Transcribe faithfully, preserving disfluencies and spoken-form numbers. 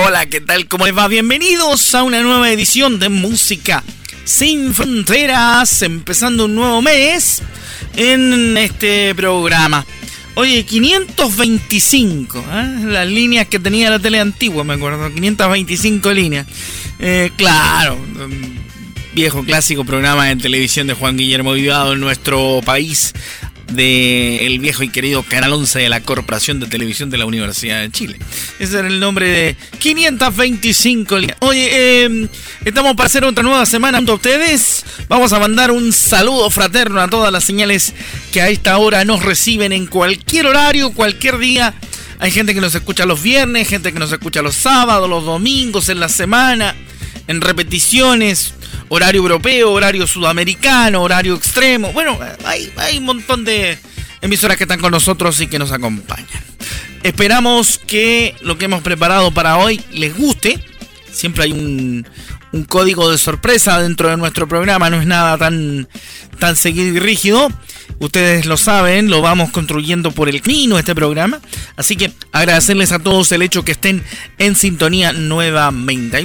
hola, ¿qué tal? ¿Cómo les va? Bienvenidos a una nueva edición de Música Sin Fronteras, empezando un nuevo mes en este programa. Oye, quinientos veinticinco, ¿eh? Las líneas que tenía la tele antigua, me acuerdo, quinientas veinticinco líneas. Eh, claro, viejo clásico programa de televisión de Juan Guillermo Vivado en nuestro país, de el viejo y querido Canal once de la Corporación de Televisión de la Universidad de Chile. Ese era el nombre de quinientas veinticinco líneas. Oye, eh, estamos para hacer otra nueva semana junto a ustedes. Vamos a mandar un saludo fraterno a todas las señales que a esta hora nos reciben en cualquier horario, cualquier día. Hay gente que nos escucha los viernes, gente que nos escucha los sábados, los domingos, en la semana, en repeticiones, horario europeo, horario sudamericano, horario extremo. Bueno, hay, hay un montón de emisoras que están con nosotros y que nos acompañan. Esperamos que lo que hemos preparado para hoy les guste. Siempre hay un, un código de sorpresa dentro de nuestro programa, no es nada tan, tan seguido y rígido. Ustedes lo saben, lo vamos construyendo por el camino este programa. Así que agradecerles a todos el hecho que estén en sintonía nuevamente.